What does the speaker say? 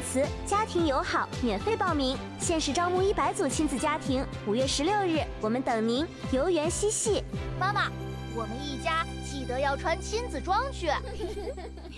词“家庭友好”免费报名，限时招募100组亲子家庭。5月16日，我们等您，游园嬉戏。 妈妈，我们一家记得要穿亲子装去。